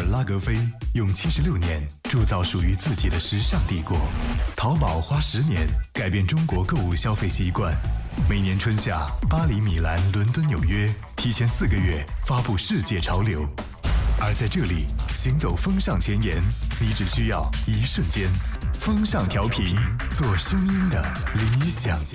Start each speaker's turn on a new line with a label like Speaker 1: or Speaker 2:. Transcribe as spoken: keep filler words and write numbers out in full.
Speaker 1: 拉格菲用七十六年铸造属于自己的时尚帝国，淘宝花十年改变中国购物消费习惯。每年春夏，巴黎、米兰、伦敦、纽约提前四个月发布世界潮流，而在这里行走风尚前沿，你只需要一瞬间。风尚调频，做声音的理想。